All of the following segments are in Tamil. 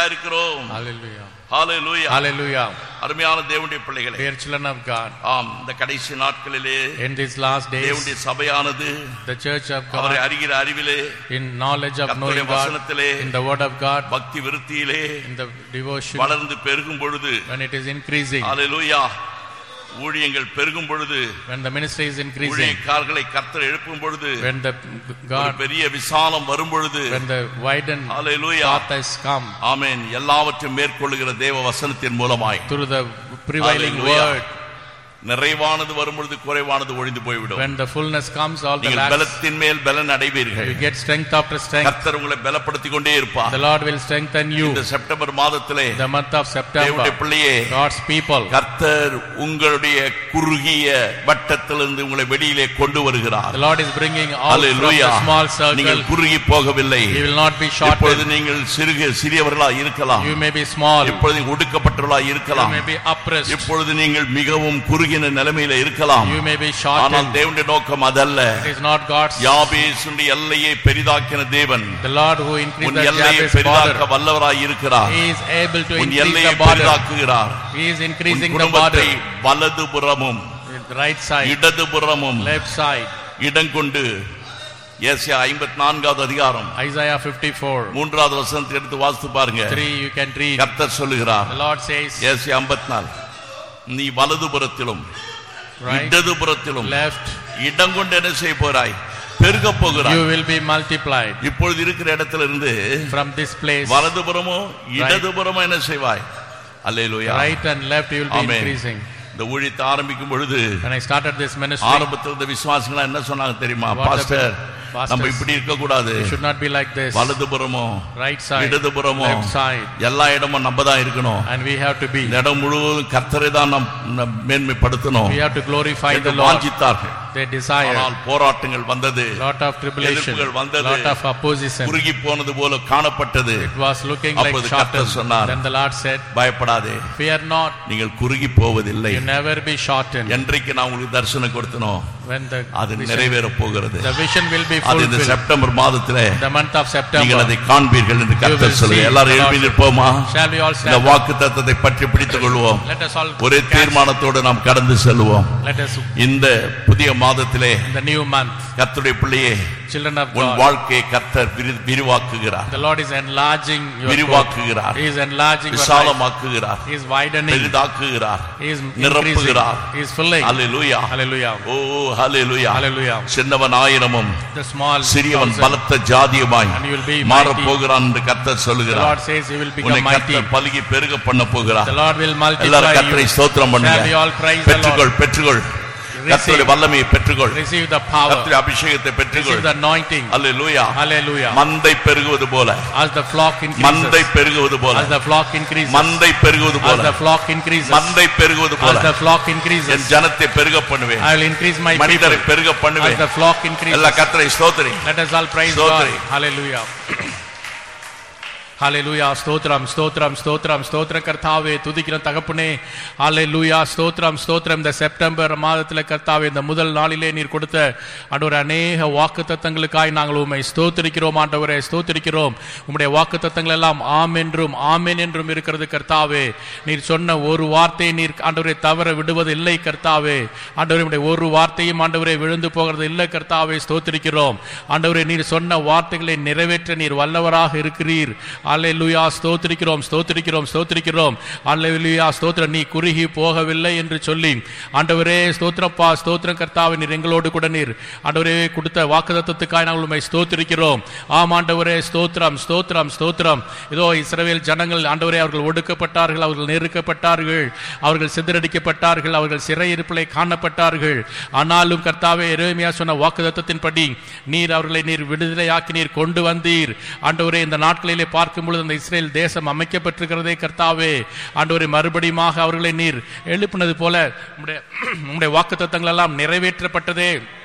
பிள்ளைகளா இருக்கிறோம். Hallelujah. Hallelujah. Hallelujah. அருமையான தேவனுடைய பிள்ளைகளே, Dear children of God, ஆம், இந்த கடைசி நாட்களிலே in these last days, தேவனுடைய சபையானது the church of அவரை God, அறிகிற அறிவிலே, in knowledge of knowing கர்த்தருடைய God, வசனத்திலே, in the word of God, பக்தி விருத்தியிலே, in the devotion, வளர்ந்து பெருகும் பொழுது, when it is increasing, ஹalleluya, ஊழியங்கள் பெருகும் பொழுது, when the ministry is increasing, ஊழியக்காரர்களை கர்த்தர் எழுப்பும் பொழுது, when the God, பெரிய விசாலம் வரும் பொழுது, when the widened hallelujah, path has come, ஆமென், எல்லாவற்றையும் மேற்கொள்ளுகிற தேவ வசனத்தின் மூலமாய், through the prevailing Hallelujah. word, நிறைவானது வரும் பொழுது குறைவானது ஒழிந்து போய்விடும். when the fullness comes, all the நீங்கள் lacks, பலத்தின் மேல் பலன் அடைவீர்கள். you get strength after strength. கர்த்தர் உங்களை பலப்படுத்திக் கொண்டே இருப்பார். The Lord will strengthen you. இந்த செப்டம்பர் மாதத்திலே The month of September, தேவனுடைய பிள்ளையே, God's people, கர்த்தர் உங்களுடைய குறுகிய வட்டத்திலிருந்து உங்களை வெளியிலே கொண்டு வருகிறார். the Lord is bringing out from Hallelujah. the small circle. நீங்கள் குறுகி போகவில்லை. You will not be இப்பொழுது shortened. நீங்கள் சிறியவர்களாக இருக்கலாம். You may be small. இப்பொழுது ஒடுக்கப்பட்டவர்களாக You இருக்கலாம். may be oppressed. இப்பொழுது நீங்கள் மிகவும் குறுகின நிலைமையில இருக்கலாம். You may be ஆனால் shortened. தேவனுடைய நோக்கம் அதல்ல. It is not God's. யாபேசுடைய எல்லையை பெரிதாக்கின தேவன் The Lord who increased உன் the எல்லையை Jabez பெரிதாக்க border, வல்லவராய் இருக்கிறார். He is able to உன் increase எல்லையை the border. பெரிதாக்குகிறார். He is உன் increasing the குடும்பத்தை border. வலதுபுறமும் The right side, இடதுபுறமும் left side. இடம் கொண்டு, ஏசாயா 54வது அதிகாரம் Isaiah 54, 3வது வசனத்தை எடுத்து வாசித்து பாருங்க. 3 you can read. கர்த்தர் சொல்லுகிறார், The Lord says, ஏசாயா 54, நீ வலதுபுறத்திலும் right, இடதுபுறத்திலும் left, இடம் கொண்டு என்ன செய்ய போறாய்? பெருக போகிறாய். you will be multiplied. இப்பொழுது இருக்கிற இடத்துல இருந்து From this place, வலதுபுறமோ இடதுபுறமோ என்ன செய்வாய்? அல்லேலூயா. right and left, you will be Amen. increasing. இந்த ஊழியத்தை ஆரம்பிக்கும் பொழுது When I started this ministry, ஆரம்பத்தில் இந்த விசுவாசிகளா என்ன சொன்னாங்க தெரியுமா? What the பாஸ்டர், pastors, நம்ம இப்படி இருக்க கூடாது. it should not be like this. வலதுபுறமோ Right side, இடதுபுறமோ left side, எல்லா இடமும் நம்ம தான் இருக்கணும். and we have to be. இந்த இடம் முழுவதும் கர்த்தரை தான் நாம் மேன்மைப்படுத்தணும். We have to glorify the என்று Lord. வாஞ்சித்தார்கள். They desire. ஆனால் போராட்டங்கள் வந்தது, Lot of tribulation, எதிர்ப்புகள் வந்தது, lot of opposition. குறுகி போனது போல காணப்பட்டது. It was looking like அப்பொழுது கர்த்தர் shortened. சொன்னார், Then the Lord said, பயப்படாதே, fear not, நீங்கள் குறுகி போவதில்லை. you never be shortened. என்றைக்கு நான் உங்களுக்கு தரிசனம் கொடுத்தனோ When the அது vision, நிறைவேற போகிறது. the vision will be அது இந்த fulfilled. செப்டம்பர் மாதத்திலே The month of நீங்கள் September, அதை காண்பீர்கள் என்று கர்த்தர் will சொல்லுங்க. see எல்லாரும் the எழுப்பி Lord. நிற்போமா? shall we all இந்த stand? வாக்குத்தத்தத்தை பற்றி பிடித்துக் கொள்வோம். Let us all ஒரே catch. தீர்மானத்தோடு நாம் கடந்து செல்வோம். Let us, இந்த புதிய மாதத்திலே in the new month, கர்த்தருடைய பிள்ளையே, children of உன் God, வாழ்க்கையை கர்த்தர் விரிவாக்குகிறார், the Lord is enlarging your growth. விரிவாக்குகிறார், He is enlarging your life. விசாலமாக்குகிறார், He is widening. பெரிதாக்குகிறார், He is increasing. நிரப்புகிறார். He is filling. Hallelujah. Hallelujah. O hallelujah. Hallelujah. சின்னவன் ஆயிரமும் The small சிறியவன் 1,000, பலத்த ஜாதியுமாய் and you will be மாறப் mighty. போகிறான் என்று கர்த்தர் The சொல்லுகிறார். Lord says He will உன்னை become mighty. கர்த்தர் பலுகி பெருக பண்ண போகிறார். The Lord will multiply எல்லாரும் கர்த்தரை you. ஸ்தோத்திரம் Shall we பண்ணுங்க. all praise the Lord? பெற்றுக்கொள், பெற்றுக்கொள், கர்த்தருடைய வல்லமையை பெற்றுக்கொள், Receive the power. கர்த்தருடைய அபிஷேகத்தை பெற்றுக்கொள். Receive the anointing. Hallelujah. Hallelujah. மந்தை பெருகுவது போல, As the flock மந்தை increases, பெருகுவது போல, as the flock increases, மந்தை பெருகுவது as போல, the flock increases, மந்தை பெருகுவது as போல the flock என் increases, ஜனத்தை பெருக பண்ணுவேன், I will increase my people. மனிதரை பெருக As பண்ணுவேன். the flock increases, எல்லா கர்த்தரை ஸ்தோத்திரி. let us all praise Stotri. God. Hallelujah. Hallelujah. ஸ்தோத்திரம் ஸ்தோத்திரம் ஸ்தோத்திரம் ஸ்தோத்திர கர்த்தாவே, துதிக்கிற தகப்பனே. ஹalleluya. ஸ்தோத்திரம் ஸ்தோத்திரம். இந்த செப்டம்பர் மாதத்தில் கர்த்தாவே, இந்த முதல் நாளிலே நீர் கொடுத்த ஆண்டவரே அநேக வாக்குத்தத்தங்களுக்காய் நாங்கள் உம்மை ஸ்தோத்திரிக்கிறோம். ஆண்டவரே ஸ்தோத்திரிக்கிறோம். உம்முடைய வாக்குத்தத்தங்கள் எல்லாம் ஆம் என்றும் ஆமென் என்றும் இருக்கிறது கர்த்தாவே. நீர் சொன்ன ஒரு வார்த்தையை நீர் ஆண்டவரே தவற விடுவது இல்லை கர்த்தாவே. ஆண்டவரே உம்முடைய ஒரு வார்த்தையும் ஆண்டவரே விழுந்து போகிறது இல்லை கர்த்தாவே. ஸ்தோத்திரிக்கிறோம். ஆண்டவரே நீர் சொன்ன வார்த்தைகளை நிறைவேற்ற நீர் வல்லவராக இருக்கிறீர். அல்லேலூயா. ஸ்தோத்திரிக்கிறோம் ஸ்தோத்திரிக்கிறோம் ஸ்தோத்திரிக்கிறோம். அல்லேலூயா. ஸ்தோத்திரம். நீ குறுகி போகவில்லை என்று சொல்லி ஆண்டவரே ஸ்தோத்திரப்பா. ஸ்தோத்திரம் கர்த்தாவே, நீர் எங்களோடு கூட நீர் ஆண்டவரே கொடுத்த வாக்குத்தத்தத்துக்காக நாங்கள் உம்மை ஸ்தோத்திரிக்கிறோம். ஆம் ஆண்டவரே ஸ்தோத்திரம் ஸ்தோத்திரம் ஸ்தோத்திரம். இதோ இஸ்ரவேல் ஜனங்கள் ஆண்டவரே அவர்கள் ஒடுக்கப்பட்டார்கள், அவர்கள் நெருக்கப்பட்டார்கள், அவர்கள் சிதறடிக்கப்பட்டார்கள், அவர்கள் சிறையிருப்பிலே காணப்பட்டார்கள். ஆனாலும் கர்த்தாவே எரேமியா சொன்ன வாக்குத்தத்தத்தின்படி நீர் அவர்களை நீர் விடுதலையாக்கி நீர் கொண்டு வந்தீர். ஆண்டவரே இந்த நாட்களிலே பார்க்கும் பொழுது அந்த இஸ்ரேல் தேசம் அமைக்கப்பட்டிருக்கிறதே கர்த்தாவே. ஆண்டவரே மறுபடியும் அவர்களை நீர் எழுப்பினது போல உம்முடைய வாக்குத்தத்தங்கள் எல்லாம் நிறைவேற்றப்பட்டதே.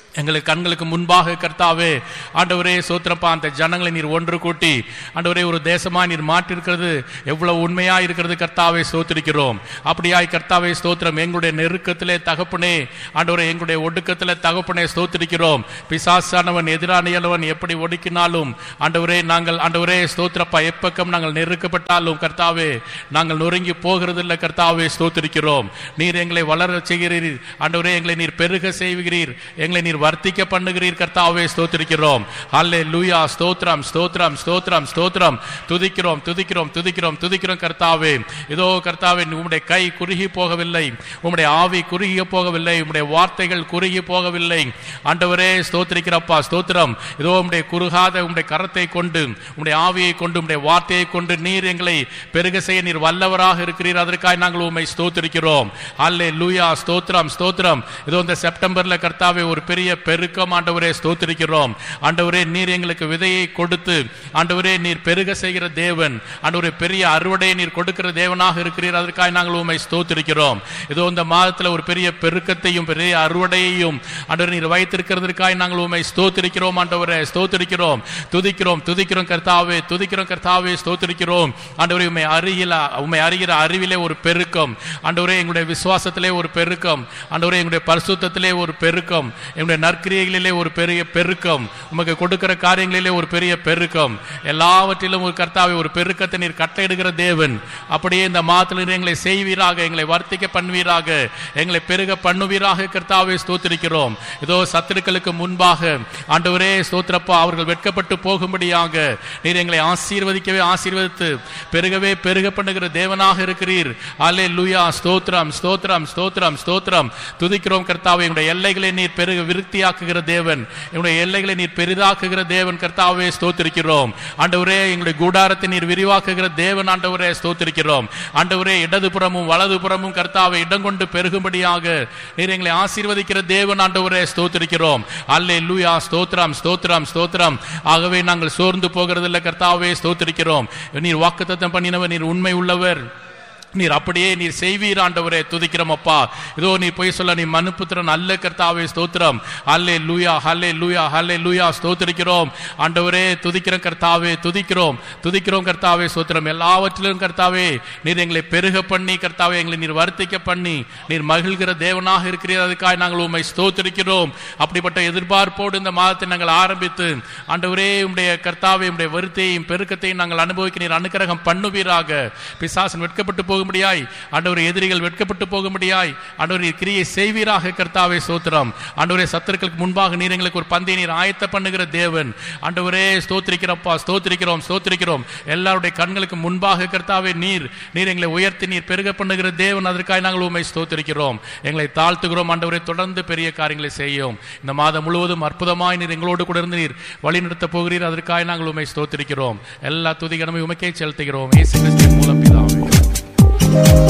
எங்களுக்கு கண்களுக்கு முன்பாக கர்த்தாவே ஆண்டவரே ஸ்தோத்திரப்பா, அந்த ஜனங்களை நீர் ஒன்று கூட்டி ஆண்டவரே ஒரு தேசமா நீர் மாற்றிருக்கிறது எவ்வளவு உண்மையா இருக்கிறது கர்த்தாவே ஸ்தோத்திரிக்கிறோம். அப்படியாய் கர்த்தாவே ஸ்தோத்திரம். எங்களுடைய நெருக்கத்திலே தகப்பனே ஆண்டவரே, எங்களுடைய ஒடுக்கத்திலே தகப்பனே ஸ்தோத்திரிக்கிறோம். பிசாசானவன் எதிரானியலவன் எப்படி ஒடுக்கினாலும் ஆண்டவரே நாங்கள் ஆண்டவரே ஸ்தோத்திரப்பா எப்பக்கம் நாங்கள் நெருக்கப்பட்டாலும் கர்த்தாவே நாங்கள் நொறுங்கி போகிறது இல்லை கர்த்தாவே ஸ்தோத்திரிக்கிறோம். நீர் எங்களை வளர செய்கிறீர் ஆண்டவரே, எங்களை நீர் பெருக செய்கிறீர், எங்களை நீர் வர்த்திக்க பண்ணுகிறீர் கர்த்தாவே ஸ்தோத்திரிக்கிறோம். ஹல்லேலூயா. ஸ்தோத்திரம் ஸ்தோத்திரம் ஸ்தோத்திரம் ஸ்தோத்திரம். துதிக்கிறோம் துதிக்கிறோம் துதிக்கிறோம் துதிக்கிறோம் கர்த்தாவே. இதோ கர்த்தாவே, உம்முடைய கை குறுகி போகவில்லை, உம்முடைய ஆவி குறுகி போகவில்லை, உம்முடைய வார்த்தைகள் குறுகி போகவில்லை ஆண்டவரே ஸ்தோத்திரிக்கிறப்பா ஸ்தோத்திரம். இதோ உம்முடைய குறுகாத உம்முடைய கரத்தை கொண்டு உம்முடைய ஆவியை கொண்டு உம்முடைய வார்த்தையை கொண்டு நீர் எங்களை பெருக செய்ய நீர் வல்லவராக இருக்கிறீர். அதற்காக நாங்கள் உம்மை ஸ்தோத்திரிக்கிறோம். ஹல்லேலூயா. ஸ்தோத்திரம் ஸ்தோத்திரம். இதோ இந்த செப்டம்பர்ல கர்த்தாவே ஒரு பெரிய பெருக்கம் ஆண்டவரே ஸ்தோத்திரிக்கிறோம். ஆண்டவரே, நீர் எங்களுக்கு விதையை கொடுத்து ஆண்டவரே நீர் பெருக செய்கிற தேவன், ஆண்டவரே பெரிய அறுவடையை நீர் கொடுக்கிற தேவனாக இருக்கிறீர். அதற்காக நாங்கள் உம்மை ஸ்தோத்திரிக்கிறோம். இதோ இந்த மாதத்தில் ஒரு பெரிய பெருக்கத்தையும் பெரிய அறுவடையையும் ஆண்டவரே நீர் வைத்திருக்கிறதற்காக நாங்கள் உம்மை ஸ்தோத்திரிக்கிறோம். ஆண்டவரே ஸ்தோத்திரிக்கிறோம். துதிக்கிறோம் துதிக்கிறோம் கர்த்தாவே, துதிக்கிறோம் கர்த்தாவே ஸ்தோத்திரிக்கிறோம். ஆண்டவரே, உம்மை அறிகிற அறிவிலே ஒரு பெருக்கம் ஆண்டவரே, எங்களுடைய விசுவாசத்திலே ஒரு பெருக்கம் ஆண்டவரே, எங்களுடைய பரிசுத்தத்திலே ஒரு பெருக்கம், என்னுடைய நற்கிரியைகளிலே ஒரு பெரிய பெருக்கம், உமக்கு கொடுக்கிற காரியங்களிலே ஒரு பெரிய பெருக்கம், எல்லாவற்றிலும் ஒரு கர்த்தாவே ஒரு பெருக்கத்தை நீர் கட்டளையிடுகிற தேவன். அப்படியே இந்த மாதத்தில் எங்களை செய்வீராக, எங்களை வர்த்திக்க பண்ணுவீராக, எங்களை பெருக பண்ணுவீராக கர்த்தாவே ஸ்தோத்திரிக்கிறோம். இதோ சத்துருக்களுக்கு முன்பாக ஆண்டவரே ஸ்தோத்திரப்பா, அவர்கள் வெட்கப்பட்டு போகும்படியாக நீர் எங்களை ஆசீர்வதிக்கவே ஆசீர்வதித்து பெருகவே பெருக பண்ணுகிற தேவனாக இருக்கிறீர். அல்லேலூயா. ஸ்தோத்திரம் ஸ்தோத்திரம் ஸ்தோத்திரம் ஸ்தோத்திரம். துதிக்கிறோம் கர்த்தாவே. எங்களுடைய எல்லைகளை நீர் பெருக விருத்தியாக்குகிற தேவன், எங்களுடைய எல்லைகளை நீர் பெரிதாக்குகிற தேவன் கர்த்தாவே ஸ்தோத்திரிக்கிறோம். ஆண்டவரே, எங்களுடைய கூடாரத்தை நீர் விரிவாக்குகிற தேவன் ஆண்டவரே ஸ்தோத்திரிக்கிறோம். ஆண்டவரே, இடதுபுறமும் வலதுபுறமும் கர்த்தாவே இடம் கொண்டு பெருகும்படியாக நீர் எங்களை ஆசீர்வதிக்கிற தேவன் ஆண்டவரே ஸ்தோத்திரிக்கிறோம். அல்லேலூயா. ஸ்தோத்திரம் ஸ்தோத்திரம் ஸ்தோத்திரம். ஆகவே நாங்கள் சோர்ந்து போகிறதில்லை கர்த்தாவே ஸ்தோத்திரிக்கிறோம். நீர் வாக்குத்தத்தம் பண்ணினவர், நீர் உண்மை உள்ளவர், நீர் அப்படியே நீர் செய்வீர் ஆண்டவரே. துதிக்கிறோம் அப்பா. இதோ நீ போய் சொல்ல நீ மனுபுத்திரன் அல்ல கர்த்தாவே ஸ்தோத்திரம். ஹல்லேலூயா ஹல்லேலூயா ஹல்லேலூயா. ஸ்தோத்திரிக்கிறோம் ஆண்டவரே. துதிக்கிறோம் கர்த்தாவே, துதிக்கிறோம் துதிக்கிறோம் கர்த்தாவே ஸ்தோத்திரம். எல்லாவற்றிலும் கர்த்தாவே நீர் எங்களை பெருக பண்ணி கர்த்தாவே எங்களை நீர் வர்த்திக்க பண்ணி நீர் மகிழ்கிற தேவனாக இருக்கிறீர். அதுக்காக நாங்கள் உம்மை ஸ்தோத்திரிக்கிறோம். அப்படிப்பட்ட எதிர்பார்ப்போடு இந்த மாதத்தை நாங்கள் ஆரம்பித்து ஆண்டவரே உம்முடைய கர்த்தாவே உம்முடைய வருத்தையும் பெருக்கத்தையும் நாங்கள் அனுபவிக்க நீர் அனுக்கிரகம் பண்ணுவீராக. பிசாசன் வெட்கப்பட்டு போகும்படியாய் ஆண்டவரே, எதிரிகள் வெட்கப்பட்டு போகும்படியாய் ஆண்டவரே கிரியை செய்வீராக கர்த்தாவே ஸ்தோத்திரம். ஆண்டவரே, சத்துருக்களுக்கு முன்பாக நீர் எங்களுக்கு ஒரு பந்தை நீர் ஆயத்த பண்ணுகிற தேவன் ஆண்டவரே ஸ்தோத்திரிக்கிறப்பா ஸ்தோத்திரிக்கிறோம் ஸ்தோத்திரிக்கிறோம். எல்லாருடைய கண்களுக்கு முன்பாக கர்த்தாவே நீர் எங்களை உயர்த்தி நீர் பெருக பண்ணுகிற தேவன். அதற்காக நாங்கள் உம்மை ஸ்தோத்திரிக்கிறோம். எங்களை தாழ்த்துகிறோம் ஆண்டவரே. தொடர்ந்து பெரிய காரியங்களை செய்யும். இந்த மாதம் முழுவதும் அற்புதமாய் நீர் எங்களோடு கூட இருந்து நீர் வழி நடத்த போகிறீர். அதற்காக நாங்கள் உம்மை ஸ்தோத்திரிக்கிறோம். எல்லா துதிகனமே உமக்கே செலுத்துகிறோம். இயேசு கிறிஸ்துவின் மூலம் பிதாவே.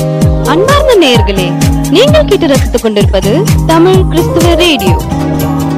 அன்பார்ந்த நேயர்களே, நீங்கள் கேட்டு ரசித்துக் கொண்டிருப்பது தமிழ் கிறிஸ்துவ ரேடியோ.